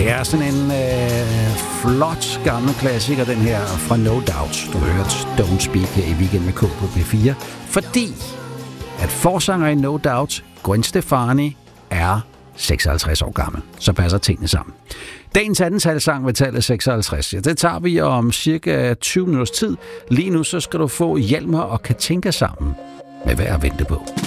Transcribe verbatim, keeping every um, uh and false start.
Det er sådan en øh, flot gammel klassiker, den her fra No Doubt. Du har hørt Don't Speak her i Weekend med K på P fire, fordi at forsanger i No Doubt, Gwen Stefani, er seksoghalvtreds år gammel. Så passer tingene sammen. Dagens andentalssang ved tallet seksoghalvtreds. Ja, det tager vi om cirka tyve minutters tid. Lige nu så skal du få Hjalmar og Katinka sammen med Værd at vente på.